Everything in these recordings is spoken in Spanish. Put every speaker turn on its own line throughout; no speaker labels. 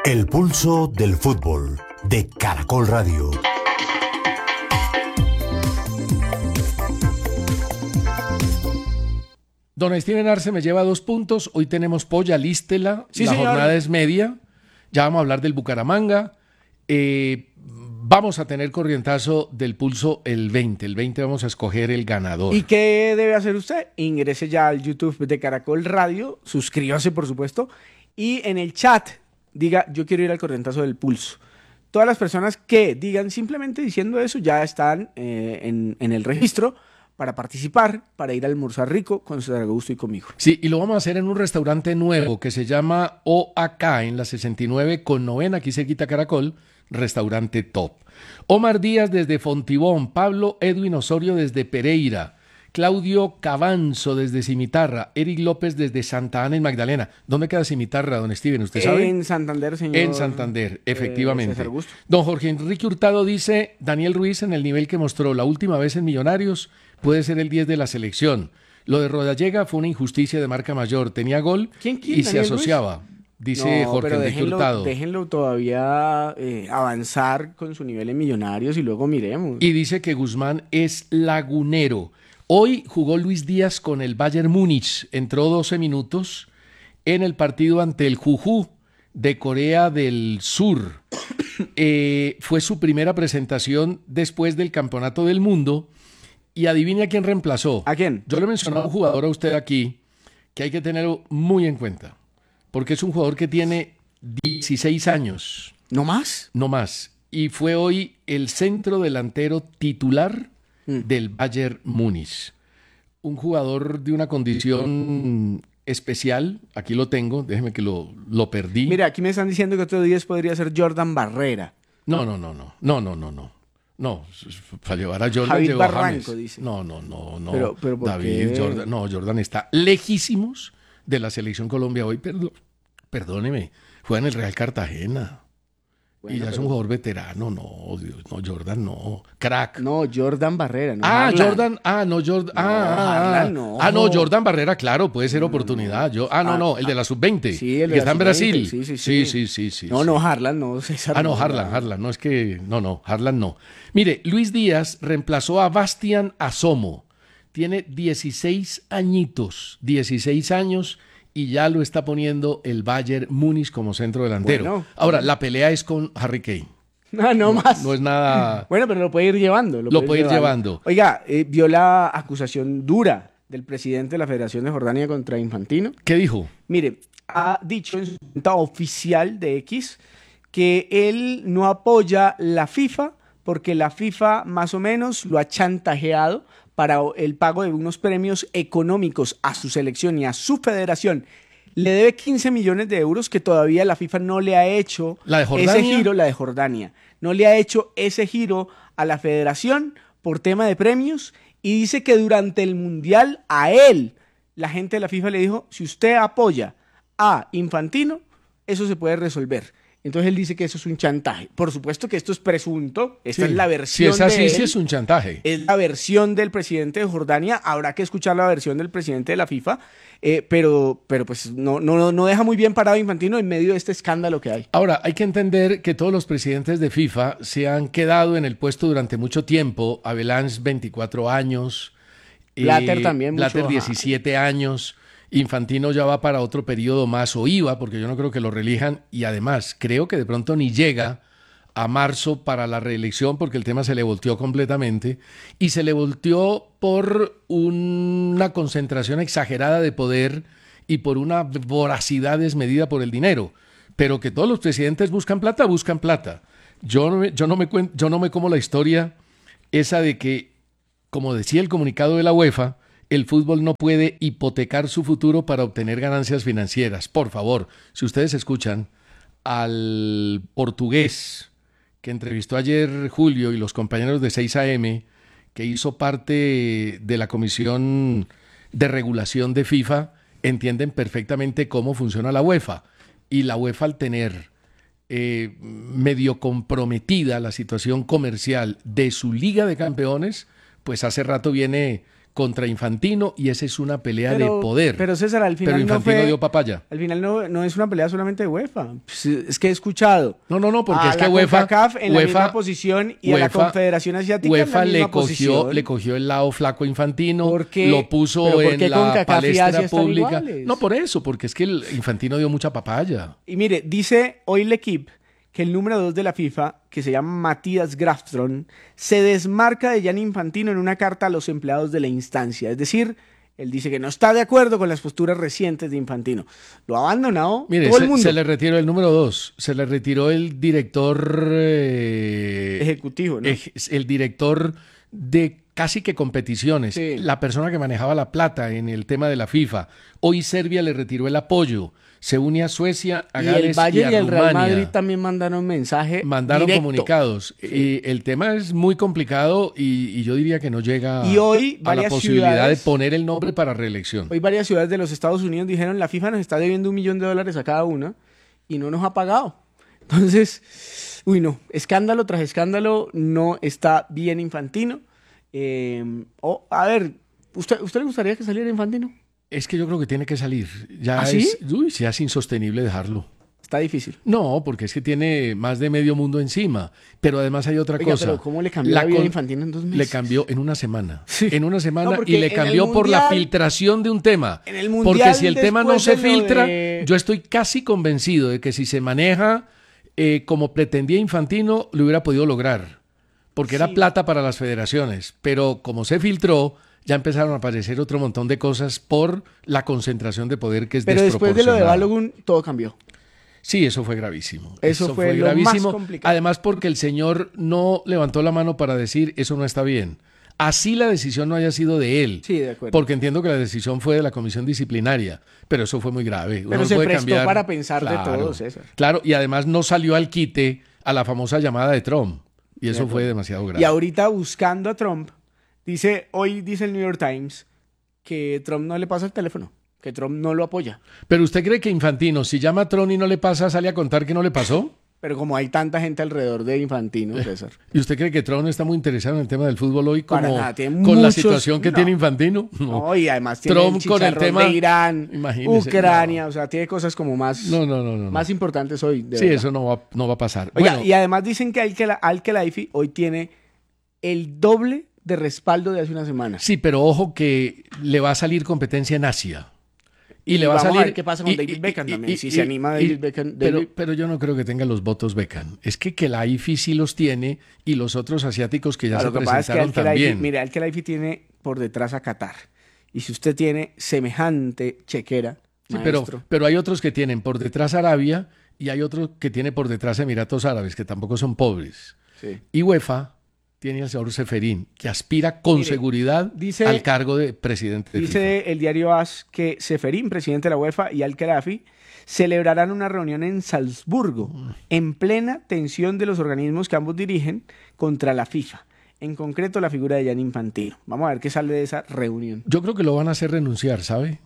El pulso del fútbol de Caracol Radio.
Don Steven Arce me lleva 2 puntos. Hoy tenemos polla, lístela.
Sí,
la
señor.
jornada es media. Ya vamos a hablar del Bucaramanga. Vamos a tener corrientazo del pulso el 20. El 20 vamos a escoger el ganador.
¿Y qué debe hacer usted? Ingrese ya al YouTube de Caracol Radio, suscríbase por supuesto, y en el chat diga yo quiero ir al corrientazo del pulso. Todas las personas que digan simplemente diciendo eso ya están en el registro para participar, para ir a almorzar rico con César Augusto y conmigo.
Sí, y lo vamos a hacer en un restaurante nuevo que se llama OAK en la 69 con 9, aquí cerquita Caracol, restaurante top. Omar Díaz desde Fontibón, Pablo Edwin Osorio desde Pereira, Claudio Cabanzo desde Cimitarra, Eric López desde Santa Ana en Magdalena. ¿Dónde queda Cimitarra, don Steven? ¿Usted sabe?
En Santander, señor.
En Santander, efectivamente.
César Augusto.
Don Jorge Enrique Hurtado dice, Daniel Ruiz en el nivel que mostró la última vez en Millonarios puede ser el 10 de la selección. Lo de Rodallega fue una injusticia de marca mayor. Tenía gol
¿Quién,
y se
Daniel
asociaba. Dice
No,
Jorge
pero
Enrique Hurtado.
déjenlo todavía avanzar con su nivel en Millonarios y luego miremos.
Y dice que Guzmán es lagunero. Hoy jugó Luis Díaz con el Bayern Múnich. Entró 12 minutos en el partido ante el Juju de Corea del Sur. Fue su primera presentación después del Campeonato del Mundo. Y adivine a quién reemplazó.
¿A quién?
Yo le mencioné a un jugador a usted aquí que hay que tenerlo muy en cuenta. Porque es un jugador que tiene 16 años.
¿No más?
No más. Y fue hoy el centro delantero titular del Bayern Múnich. Un jugador de una condición especial. Aquí lo tengo. Déjeme que lo perdí.
Mira, aquí me están diciendo que otro 10 podría ser Jordan Barrera.
No. No, para llevar a Jordan
Javid
llegó
Barranco,
James.
dice.
No.
Pero ¿por
David,
qué?
Jordan, no, Jordan está lejísimos de la selección Colombia hoy. Perdóneme, juega en el Real Cartagena.
Bueno,
y ya es un jugador veterano. No, Dios, no, Jordan no. Crack.
No, Jordan Barrera. No,
Ah,
Harlan.
Jordan. Ah, no, Jordan.
Harlan no.
No, Jordan Barrera, claro, puede ser oportunidad. No, el de la sub-20.
Sí, el de
que
la
está en
sub-20,
Brasil.
sí. No, Harlan no, César.
Harlan. No es que. No, Harlan no. Mire, Luis Díaz reemplazó a Bastian Asomo. Tiene 16 añitos. 16 años. Y ya lo está poniendo el Bayern Múnich como centro delantero.
Bueno.
Ahora, la pelea es con Harry Kane.
No más.
No es nada.
Bueno, pero lo puede ir llevando.
Lo puede ir llevando.
Oiga, vio la acusación dura del presidente de la Federación de Jordania contra Infantino.
¿Qué dijo?
Mire, ha dicho en su cuenta oficial de X que él no apoya la FIFA porque la FIFA más o menos lo ha chantajeado para el pago de unos premios económicos a su selección y a su federación. Le debe 15 millones de euros que todavía la FIFA no le ha hecho
¿La de Jordania?
ese giro, la de Jordania. No le ha hecho ese giro a la federación por tema de premios y dice que durante el Mundial a él, la gente de la FIFA le dijo, si usted apoya a Infantino, eso se puede resolver. Entonces él dice que eso es un chantaje. Por supuesto que esto es presunto. Esta es la versión
Si es así,
de él.
sí es un chantaje.
Es la versión del presidente de Jordania. Habrá que escuchar la versión del presidente de la FIFA. Pero pues no deja muy bien parado Infantino en medio de este escándalo que hay.
Ahora, hay que entender que todos los presidentes de FIFA se han quedado en el puesto durante mucho tiempo. Avalanche, 24 años.
Blatter también.
Blatter,
mucho,
17 años. Infantino ya va para otro periodo más, o iba, porque yo no creo que lo reelijan, y además creo que de pronto ni llega a marzo para la reelección porque el tema se le volteó completamente, y se le volteó por una concentración exagerada de poder y por una voracidad desmedida por el dinero. Pero que todos los presidentes buscan plata. Yo no me como la historia esa de que, como decía el comunicado de la UEFA, el fútbol no puede hipotecar su futuro para obtener ganancias financieras. Por favor, si ustedes escuchan al portugués que entrevistó ayer Julio y los compañeros de 6 AM, que hizo parte de la comisión de regulación de FIFA, entienden perfectamente cómo funciona la UEFA. Y la UEFA, al tener medio comprometida la situación comercial de su Liga de Campeones, pues hace rato viene contra Infantino y esa es una pelea de poder.
Pero César, al final
Pero Infantino
no fue,
dio papaya.
al final no es una pelea solamente de UEFA. Pues, es que he escuchado
No, porque
a
es que
la
UEFA
CONCACAF en la
UEFA
misma posición y a la Confederación Asiática en
UEFA
la misma
le
posición.
cogió el lado flaco a Infantino,
¿Por qué?
lo puso
¿Pero por qué
en la
CONCACAF y Asia
palestra
están
pública.
iguales?
No, por eso, porque es que el Infantino dio mucha papaya.
Y mire, dice hoy L'Equipe que el número 2 de la FIFA, que se llama Matías Grafström, se desmarca de Gianni Infantino en una carta a los empleados de la instancia. Es decir, él dice que no está de acuerdo con las posturas recientes de Infantino. Lo ha abandonado
Mire,
todo el mundo.
se le retiró el número 2, se le retiró el director
Ejecutivo, ¿no?
el director de casi que competiciones,
Sí.
la persona que manejaba la plata en el tema de la FIFA. Hoy Serbia le retiró el apoyo, se une a Suecia, a
Y
Gales
el Bayern
y
y
a
el Real
Rumania.
Madrid también mandaron mensaje
Mandaron
directo.
comunicados. Y el tema es muy complicado y yo diría que no llega
Y hoy
a la
varias
posibilidad
ciudades-
de poner el nombre para reelección.
Hoy varias ciudades de los Estados Unidos dijeron la FIFA nos está debiendo $1 millón a cada una y no nos ha pagado. Entonces, no, escándalo tras escándalo, no está bien Infantino. A ver, ¿usted le gustaría que saliera Infantino?
Es que yo creo que tiene que salir. Ya
¿Ah, sí?
ya es insostenible dejarlo.
Está difícil.
No, porque es que tiene más de medio mundo encima. Pero además hay otra
Oiga,
cosa.
pero ¿cómo le cambió la vida a
con-
Infantino en 2 meses?
Le cambió en una semana.
Sí.
En una semana
No, porque
y le
en
cambió
el
por la
Mundial-
filtración de un tema.
en el Mundial,
Porque si el tema no
después
se
de lo
filtra,
de-
yo estoy casi convencido de que si se maneja como pretendía Infantino, lo hubiera podido lograr. Porque era
Sí.
plata para las federaciones. Pero como se filtró, ya empezaron a aparecer otro montón de cosas por la concentración de poder que es
Pero después de lo de
desproporcionada.
Balogun, todo cambió.
Sí, eso fue gravísimo.
Eso fue lo más complicado.
Además, porque el señor no levantó la mano para decir eso no está bien. Así la decisión no haya sido de él.
Sí, de acuerdo.
Porque entiendo que la decisión fue de la comisión disciplinaria, pero eso fue muy grave. Uno
Pero
no
se
puede
prestó
cambiar.
para pensar de
Claro,
todo, César.
Claro, y además no salió al quite a la famosa llamada de Trump. Y eso
acuerdo.
fue demasiado grave.
Y ahorita buscando a Trump, hoy dice el New York Times que Trump no le pasa el teléfono, que Trump no lo apoya.
Pero usted cree que Infantino, si llama a Trump y no le pasa, sale a contar que no le pasó?
Pero como hay tanta gente alrededor de Infantino, César.
¿Y usted cree que Trump no está muy interesado en el tema del fútbol hoy
Para
como
nada, tiene
con la
muchos-
situación que
no.
tiene Infantino?
No, y además tiene
Trump
el
con el
chicharrón
tema-
de Irán,
Imagínese,
Ucrania, o sea, tiene cosas como más,
No.
más importantes hoy. de
Sí,
verdad.
eso no va a pasar.
Oiga,
Bueno,
y además dicen que Al-Khelaifi hoy tiene el doble de respaldo de hace una semana.
sí, pero ojo que le va a salir competencia en Asia. Y le va a
vamos
salir.
ver qué pasa con David Beckham también, si se anima
y-
David Beckham.
Pero yo no creo que tenga los votos Beckham. Es que la IFI sí los tiene y los otros asiáticos que ya se
Lo que pasa es que
presentaron también.
mire, Al-Khelaifi tiene por detrás a Qatar. Y si usted tiene semejante chequera,
Sí,
maestro,
pero hay otros que tienen por detrás Arabia y hay otros que tiene por detrás Emiratos Árabes, que tampoco son pobres.
sí.
Y UEFA tiene al señor Seferín, que aspira con
Mire,
seguridad
dice-
al cargo de presidente de FIFA.
Dice el diario AS que Seferín, presidente de la UEFA, y Al-Khelaifi celebrarán una reunión en Salzburgo, en plena tensión de los organismos que ambos dirigen contra la FIFA. En concreto, la figura de Gianni Infantino. Vamos a ver qué sale de esa reunión.
Yo creo que lo van a hacer renunciar, ¿sabe?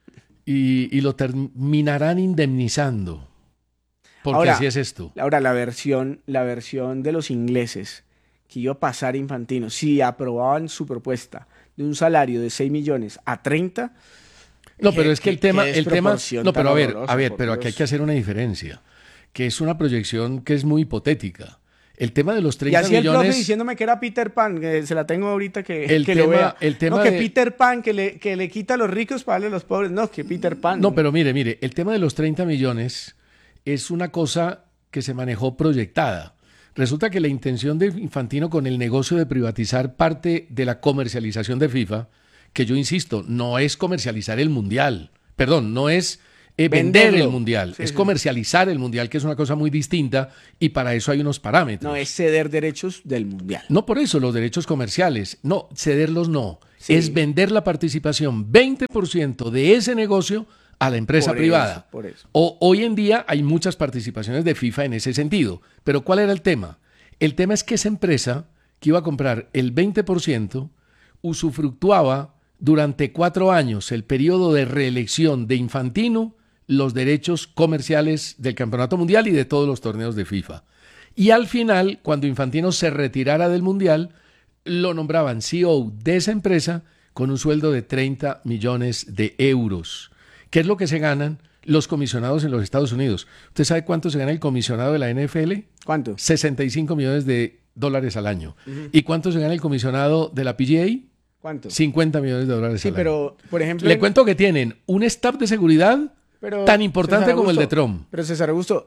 Y lo terminarán indemnizando. Porque
Ahora,
así es esto.
Ahora, la versión de los ingleses que iba a pasar Infantino, si aprobaban su propuesta de un salario de 6 millones a 30,
No, pero es que el tema,
desproporción
no, pero
tan
a ver,
horrorosa, por
pero aquí hay
Dios.
que hacer una diferencia, que es una proyección que es muy hipotética. El tema de los
Y
30
así el profe
millones,
diciéndome que era Peter Pan, que se la tengo ahorita que
El
lo
tema-
vea.
el tema
no, que
de-
Peter Pan, que le quita a los ricos para darle a los pobres. No, que Peter Pan.
no, pero mire, el tema de los 30 millones es una cosa que se manejó proyectada. Resulta que la intención de Infantino con el negocio de privatizar parte de la comercialización de FIFA, que yo insisto, no es comercializar el Mundial, perdón, no es vender
Venderlo.
el Mundial,
Sí,
es
sí.
comercializar el Mundial, que es una cosa muy distinta y para eso hay unos parámetros.
No, es ceder derechos del Mundial.
No por eso los derechos comerciales, no, cederlos no,
Sí.
es vender la participación 20% de ese negocio a la empresa
Por
privada.
eso, por eso.
Hoy en día hay muchas participaciones de FIFA en ese sentido, pero ¿cuál era el tema? El tema es que esa empresa que iba a comprar el 20% usufructuaba durante 4 años, el periodo de reelección de Infantino, los derechos comerciales del Campeonato Mundial y de todos los torneos de FIFA. Y al final, cuando Infantino se retirara del Mundial, lo nombraban CEO de esa empresa con un sueldo de 30 millones de euros. ¿Qué es lo que se ganan los comisionados en los Estados Unidos? ¿Usted sabe cuánto se gana el comisionado de la NFL?
¿Cuánto?
65 millones de dólares al año. ¿Y cuánto se gana el comisionado de la PGA?
¿Cuánto?
50 millones de dólares
Sí,
al año.
pero, por ejemplo...
Le cuento que tienen un staff de seguridad tan importante
César
como el de
Augusto,
Trump.
Pero César Augusto,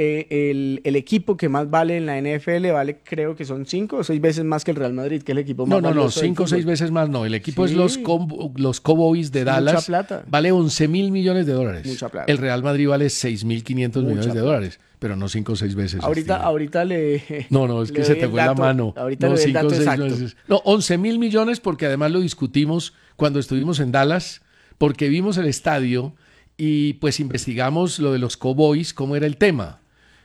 el equipo que más vale en la NFL vale, creo que son 5 o 6 veces más que el Real Madrid, que es el equipo más
No,
valioso del
5 o 6
fútbol.
veces más no. El equipo es
Sí.
los Cowboys de
Mucha
Dallas.
plata.
Vale 11.000 millones de dólares.
Mucha plata.
El Real Madrid vale 6.500 millones de
plata.
dólares. Pero no 5 o 6 veces.
Ahorita le...
No, es
le
que se
doy
te
el
fue la
dato,
mano.
Ahorita
No,
le doy el
5 o
dato
6
exacto.
veces. No, 11.000 millones porque además lo discutimos cuando estuvimos en Dallas, porque vimos el estadio y pues investigamos lo de los Cowboys, cómo era el tema.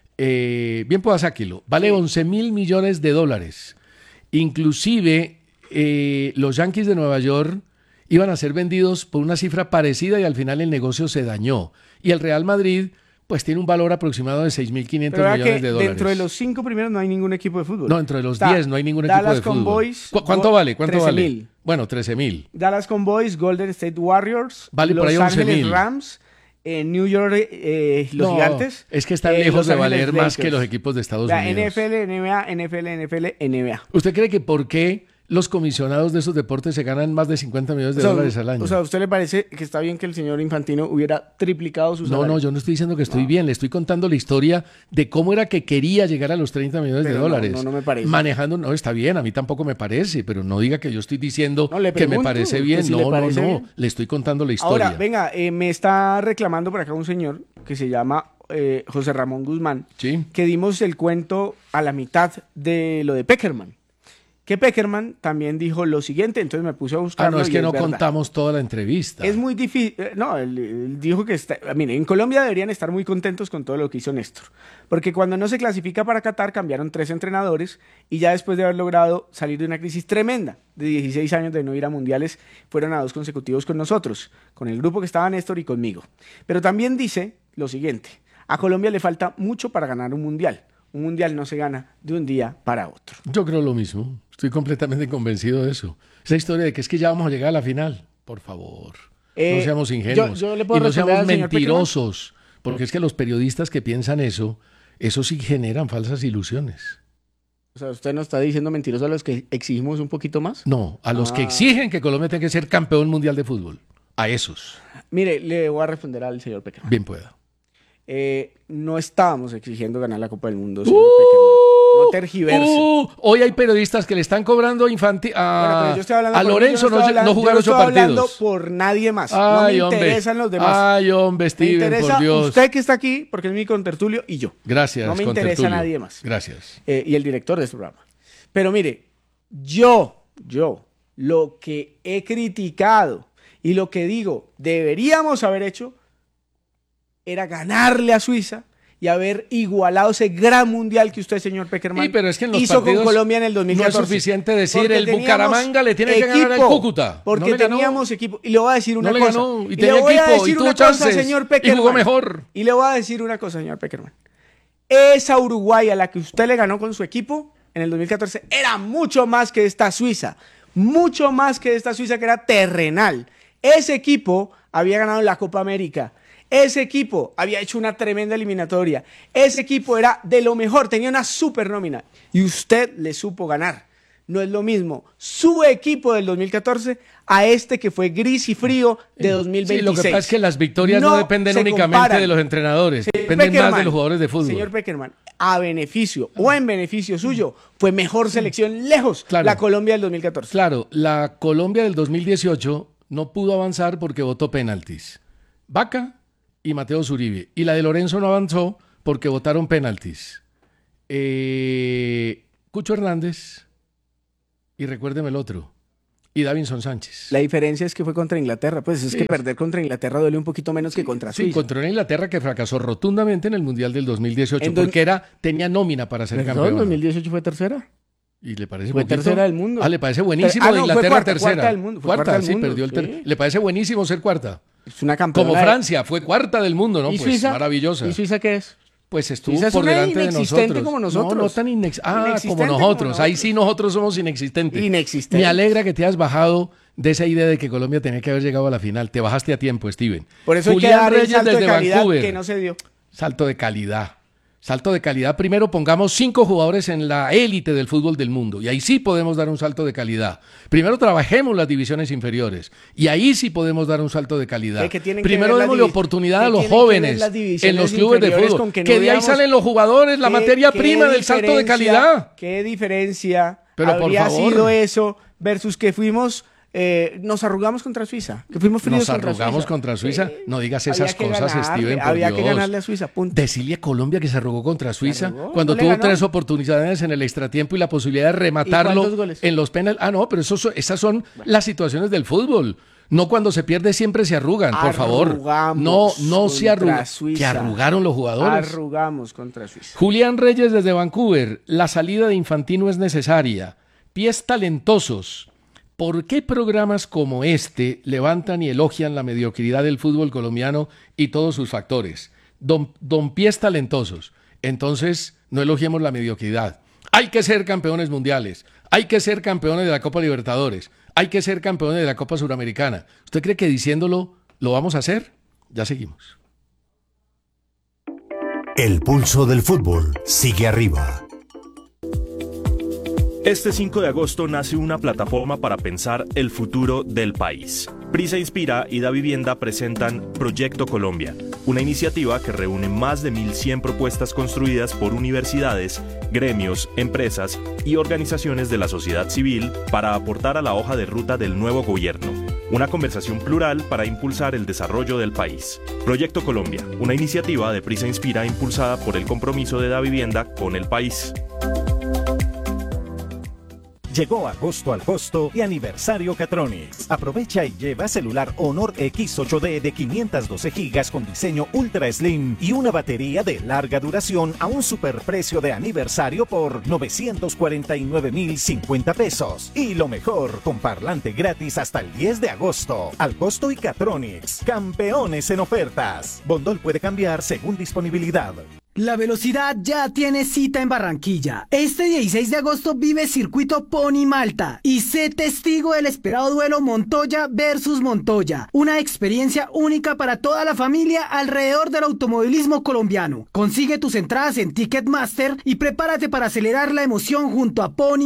Bien pueda sáquelo. Vale 11.000 millones de dólares. Inclusive los Yankees de Nueva York iban a ser vendidos por una cifra parecida y al final el negocio se dañó. Y el Real Madrid pues tiene un valor aproximado de 6.500
Pero vea
millones
que
de dólares.
dentro de los 5 primeros no hay ningún equipo de fútbol.
No, entre los
Está
10 no hay ningún equipo
Dallas
de fútbol.
Cowboys,
¿Cuánto vale? ¿Cuánto
13.000.
vale? Bueno, 13.000.
Dallas Cowboys, Golden State Warriors,
Vale por
Los
ahí
Ángeles
11.000.
Rams, New York los
No,
Gigantes.
es que están
Los
lejos de
Ángeles
valer más que
Lakers.
los equipos de Estados
La
Unidos.
NFL, NBA, NBA.
¿Usted cree que por qué los comisionados de esos deportes se ganan más de 50 millones de dólares al año?
O sea, ¿a usted le parece que está bien que el señor Infantino hubiera triplicado su salario?
No, yo no estoy diciendo que estoy bien, le estoy contando la historia de cómo era que quería llegar a los 30 millones
Pero
de
no,
dólares.
no me parece.
Manejando, no, está bien, a mí tampoco me parece, pero no diga que yo estoy diciendo
No, le
que me
pregunto,
parece
que
bien.
si le
No,
parece bien.
le estoy contando la historia.
Ahora, venga, me está reclamando por acá un señor que se llama José Ramón Guzmán,
Sí.
que dimos el cuento a la mitad de lo de Peckerman. Que Peckerman también dijo lo siguiente, entonces me puse a buscarlo.
no, es
y
que no
verdad.
contamos toda la entrevista.
Es muy difícil. No, él dijo que mire, en Colombia deberían estar muy contentos con todo lo que hizo Néstor. Porque cuando no se clasifica para Qatar, cambiaron 3 entrenadores y ya después de haber logrado salir de una crisis tremenda de 16 años de no ir a mundiales, fueron a 2 consecutivos con nosotros, con el grupo que estaba Néstor y conmigo. Pero también dice lo siguiente: a Colombia le falta mucho para ganar un mundial. Un mundial no se gana de un día para otro.
Yo creo lo mismo. Estoy completamente convencido de eso. Esa historia de que es que ya vamos a llegar a la final. Por favor. No seamos ingenuos.
yo le puedo
y no
responder
seamos
al señor
mentirosos. Porque es que los periodistas que piensan eso sí generan falsas ilusiones.
O sea, ¿usted nos está diciendo mentirosos a los que exigimos un poquito más?
No, a los que exigen que Colombia tenga que ser campeón mundial de fútbol. A esos.
Mire, le voy a responder al señor Peckerman.
Bien pueda.
No estábamos exigiendo ganar la Copa del Mundo, señor Peckerman. No tergiverse.
Hoy hay periodistas que le están cobrando
Bueno, pero
a
yo estoy hablando
a
por mí,
Lorenzo
yo no estoy
no jugar
yo no
8
estoy hablando
partidos.
por nadie más.
Ay,
no me
hombre.
interesan los demás.
Ay, hombre,
Me
Steven,
interesa
por Dios.
usted que está aquí, porque es mi contertulio, y yo.
Gracias,
No me
contertulio.
interesa nadie más.
Gracias.
Y el director de este programa. Pero mire, yo, lo que he criticado y lo que digo deberíamos haber hecho era ganarle a Suiza y haber igualado ese gran mundial que usted, señor Peckerman,
Sí, pero es que en los
hizo con
partidos
Colombia en el 2014.
no es suficiente decir
Porque
el
teníamos
Bucaramanga le tiene que ganar al
equipo,
Cúcuta.
Porque
No le ganó.
teníamos equipo. Y le voy a decir una
No le
cosa.
ganó, y
le
tenía
voy a
equipo,
decir
y tuvo
una cosa,
chances,
señor
y
Peckerman.
jugó mejor.
Y le voy a decir una cosa, señor Peckerman. Esa Uruguay a la que usted le ganó con su equipo en el 2014 era mucho más que esta Suiza. Mucho más que esta Suiza que era terrenal. Ese equipo había ganado la Copa América. Ese equipo había hecho una tremenda eliminatoria. Ese equipo era de lo mejor, tenía una super nómina. Y usted le supo ganar. No es lo mismo su equipo del 2014 a este que fue gris y frío de 2026.
Sí, lo que pasa es que las victorias no dependen
se
únicamente
comparan.
de los entrenadores,
Señor
dependen más
Peckerman,
de los jugadores de fútbol.
Señor Peckerman, a beneficio o en beneficio suyo, fue mejor selección lejos
Claro.
la Colombia del 2014.
Claro, la Colombia del 2018 no pudo avanzar porque votó penaltis. Vaca y Mateo Zuribe. Y la de Lorenzo no avanzó porque votaron penaltis. Cucho Hernández y recuérdeme el otro. Y Davinson Sánchez.
La diferencia es que fue contra Inglaterra. Pues es que perder contra Inglaterra duele un poquito menos que contra
Sí,
Suiza.
contra una Inglaterra que fracasó rotundamente en el Mundial del 2018
En dos-
porque tenía nómina para ser
¿Perdón?
campeón.
2018 fue tercera.
¿Y le parece
Fue
poquito?
tercera del mundo.
Ah, le parece buenísimo
Ah,
de
no, fue
Inglaterra
cuarta,
tercera.
cuarta del mundo, fue cuarta del
sí,
mundo,
perdió el
sí.
¿Le parece buenísimo ser cuarta?
Es una campeona.
Como Francia, fue cuarta del mundo, ¿no?
¿Y
Pues
Suiza?
maravillosa.
¿Y Suiza qué es?
Pues estuvo
Suiza es
por
una
delante de
inexistente
nosotros.
como nosotros.
No tan
Inexistente
como nosotros. Ahí sí nosotros somos inexistentes.
Inexistentes.
Me alegra que te hayas bajado de esa idea de que Colombia tenía que haber llegado a la final. Te bajaste a tiempo, Steven.
Por eso
Julián
hay que dar el
Reyes
salto de
desde
calidad
Vancouver.
que no se dio.
Salto de calidad. Salto de calidad. Primero pongamos 5 jugadores en la élite del fútbol del mundo. Y ahí sí podemos dar un salto de calidad. Primero trabajemos las divisiones inferiores. Y ahí sí podemos dar un salto de calidad. Primero démosle oportunidad a los jóvenes en los clubes de fútbol. Que de ahí salen los jugadores, la materia prima del salto de calidad.
¿Qué diferencia
Pero por
habría
favor.
sido eso versus que fuimos... nos arrugamos contra Suiza, que fuimos fríos
Nos arrugamos contra Suiza. No digas esas cosas, Steven, por
había
Dios.
que ganarle a Suiza, punto.
Decirle a Colombia que se arrugó contra Suiza
arrugó,
cuando
no le
tuvo
ganó.
3 oportunidades en el extratiempo y la posibilidad de
¿Y
rematarlo
cuántos goles?
en los penales. No, pero esas son las situaciones del fútbol. No cuando se pierde siempre se arrugan, por favor. No se arrugan. Que arrugaron los jugadores.
Arrugamos contra Suiza.
Julián Reyes desde Vancouver. La salida de Infantino es necesaria. Pies talentosos. ¿Por qué programas como este levantan y elogian la mediocridad del fútbol colombiano y todos sus factores? Don Pies talentosos. Entonces, no elogiemos la mediocridad. Hay que ser campeones mundiales. Hay que ser campeones de la Copa Libertadores. Hay que ser campeones de la Copa Suramericana. ¿Usted cree que diciéndolo lo vamos a hacer? Ya seguimos.
El pulso del fútbol sigue arriba.
Este 5 de agosto nace una plataforma para pensar el futuro del país. Prisa Inspira y Da Vivienda presentan Proyecto Colombia, una iniciativa que reúne más de 1.100 propuestas construidas por universidades, gremios, empresas y organizaciones de la sociedad civil para aportar a la hoja de ruta del nuevo gobierno. Una conversación plural para impulsar el desarrollo del país. Proyecto Colombia, una iniciativa de Prisa Inspira impulsada por el compromiso de Da Vivienda con el país.
Llegó agosto al costo y aniversario Catronics. Aprovecha y lleva celular Honor X8D de 512 GB con diseño Ultra Slim y una batería de larga duración a un superprecio de aniversario por 949.050 pesos. Y lo mejor, con parlante gratis hasta el 10 de agosto. Al costo y Catronics, campeones en ofertas. Bondol puede cambiar según disponibilidad.
La velocidad ya tiene cita en Barranquilla. Este 16 de agosto vive Circuito Pony Malta y sé testigo del esperado duelo Montoya versus Montoya. Una experiencia única para toda la familia alrededor del automovilismo colombiano. Consigue tus entradas en Ticketmaster y prepárate para acelerar la emoción junto a Pony